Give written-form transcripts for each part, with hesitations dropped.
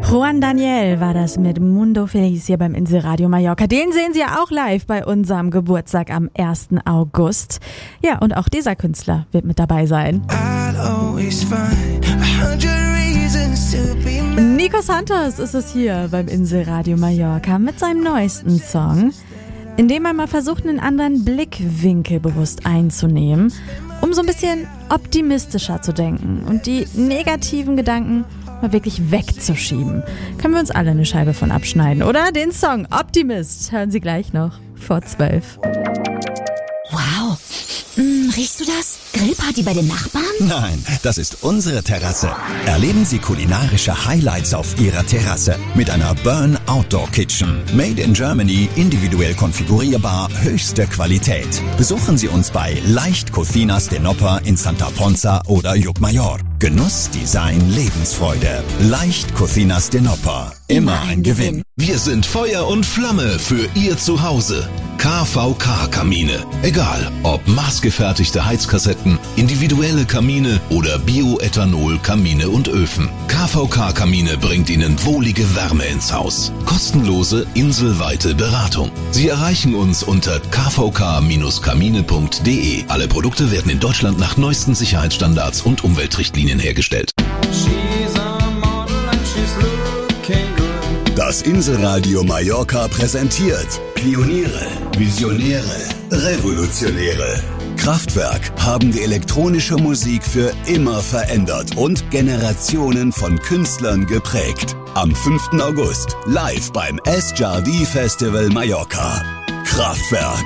Juan Daniel war das mit Mundo Feliz hier beim Inselradio Mallorca. Den sehen Sie ja auch live bei unserem Geburtstag am 1. August. Ja, und auch dieser Künstler wird mit dabei sein. Nico Santos ist es hier beim Inselradio Mallorca mit seinem neuesten Song, in dem er mal versucht, einen anderen Blickwinkel bewusst einzunehmen, um so ein bisschen optimistischer zu denken und die negativen Gedanken mal wirklich wegzuschieben. Können wir uns alle eine Scheibe von abschneiden, oder? Den Song Optimist hören Sie gleich noch vor 12. Wow. Riechst du das? Grillparty bei den Nachbarn? Nein, das ist unsere Terrasse. Erleben Sie kulinarische Highlights auf Ihrer Terrasse mit einer Burn Outdoor Kitchen. Made in Germany, individuell konfigurierbar, höchste Qualität. Besuchen Sie uns bei Leicht Cocinas de Nopa in Santa Ponsa oder Llucmajor. Genuss, Design, Lebensfreude. Leicht Cocinas de Nopa. Immer ein Gewinn. Wir sind Feuer und Flamme für Ihr Zuhause. KVK-Kamine. Egal, ob maßgefertigte Heizkassetten, individuelle Kamine oder Bioethanol-Kamine und Öfen. KVK-Kamine bringt Ihnen wohlige Wärme ins Haus. Kostenlose inselweite Beratung. Sie erreichen uns unter kvk-kamine.de. Alle Produkte werden in Deutschland nach neuesten Sicherheitsstandards und Umweltrichtlinien hergestellt. Das Inselradio Mallorca präsentiert Pioniere, Visionäre, Revolutionäre. Kraftwerk haben die elektronische Musik für immer verändert und Generationen von Künstlern geprägt. Am 5. August live beim SJRD Festival Mallorca. Kraftwerk.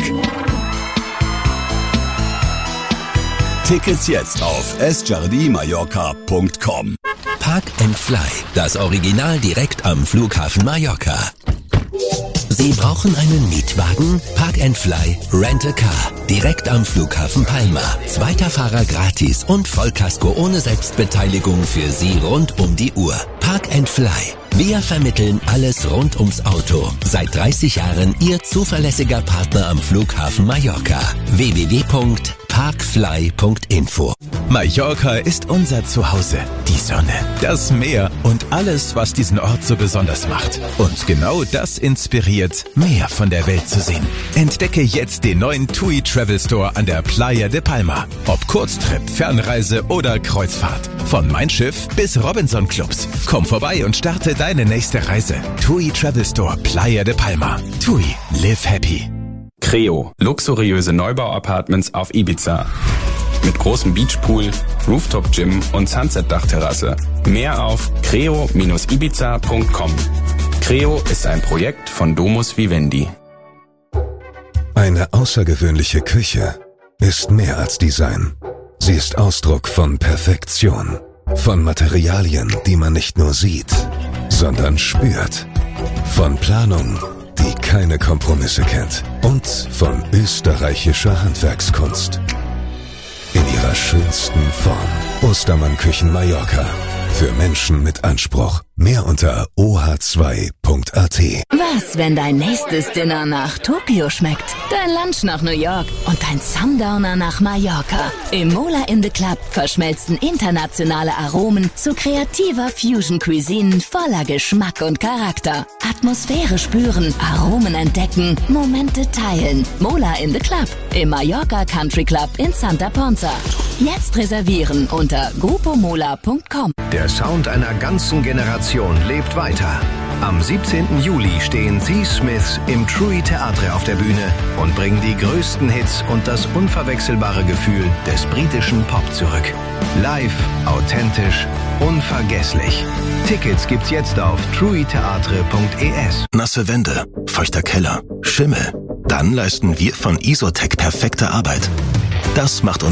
Tickets jetzt auf sjrdmallorca.com. Park & Fly, das Original direkt am Flughafen Mallorca. Sie brauchen einen Mietwagen? Park & Fly Rent a Car. Direkt am Flughafen Palma. Zweiter Fahrer gratis und Vollkasko ohne Selbstbeteiligung für Sie rund um die Uhr. Park & Fly. Wir vermitteln alles rund ums Auto. Seit 30 Jahren Ihr zuverlässiger Partner am Flughafen Mallorca. www.parkfly.info. Mallorca ist unser Zuhause. Die Sonne, das Meer und alles, was diesen Ort so besonders macht. Und genau das inspiriert, mehr von der Welt zu sehen. Entdecke jetzt den neuen TUI Travel Store an der Playa de Palma. Ob Kurztrip, Fernreise oder Kreuzfahrt. Von Mein Schiff bis Robinson Clubs. Komm vorbei und starte deine nächste Reise. TUI Travel Store Playa de Palma. TUI, live happy. Creo, luxuriöse Neubau-Apartments auf Ibiza. Mit großem Beachpool, Rooftop-Gym und Sunset-Dachterrasse. Mehr auf creo-ibiza.com. Creo ist ein Projekt von Domus Vivendi. Eine außergewöhnliche Küche ist mehr als Design. Sie ist Ausdruck von Perfektion. Von Materialien, die man nicht nur sieht, sondern spürt. Von Planung, die keine Kompromisse kennt. Und von österreichischer Handwerkskunst. In ihrer schönsten Form. Ostermann Küchen Mallorca. Für Menschen mit Anspruch. Mehr unter oh2.at. Was, wenn dein nächstes Dinner nach Tokio schmeckt, dein Lunch nach New York und dein Sundowner nach Mallorca? Im Mola in the Club verschmelzen internationale Aromen zu kreativer Fusion-Cuisine voller Geschmack und Charakter. Atmosphäre spüren, Aromen entdecken, Momente teilen. Mola in the Club im Mallorca Country Club in Santa Ponsa. Jetzt reservieren unter grupomola.com. Der Sound einer ganzen Generation lebt weiter. Am 17. Juli stehen The Smiths im TUI Theatre auf der Bühne und bringen die größten Hits und das unverwechselbare Gefühl des britischen Pop zurück. Live, authentisch, unvergesslich. Tickets gibt's jetzt auf truitheatre.es. Nasse Wände, feuchter Keller, Schimmel. Dann leisten wir von Isotec perfekte Arbeit. Das macht uns